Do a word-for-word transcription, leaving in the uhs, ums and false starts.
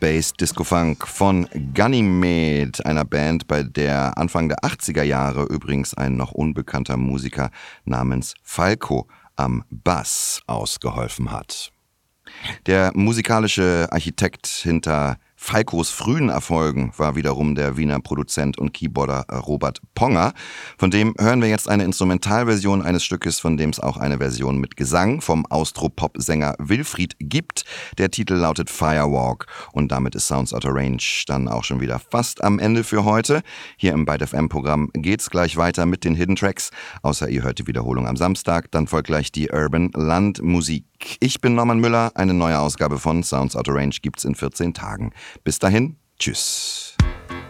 Bass Disco Funk von Ganymede, einer Band, bei der Anfang der achtziger Jahre übrigens ein noch unbekannter Musiker namens Falco am Bass ausgeholfen hat. Der musikalische Architekt hinter Falcos frühen Erfolgen war wiederum der Wiener Produzent und Keyboarder Robert Ponger. Von dem hören wir jetzt eine Instrumentalversion eines Stückes, von dem es auch eine Version mit Gesang vom Austropop-Sänger Wilfried gibt. Der Titel lautet Firewalk und damit ist Sounds Out of Range dann auch schon wieder fast am Ende für heute. Hier im Byte F M-Programm geht's gleich weiter mit den Hidden Tracks. Außer ihr hört die Wiederholung am Samstag, dann folgt gleich die Urban Landmusik. Ich bin Norman Müller, eine neue Ausgabe von Sounds Out of Range gibt's in vierzehn Tagen. Bis dahin, tschüss.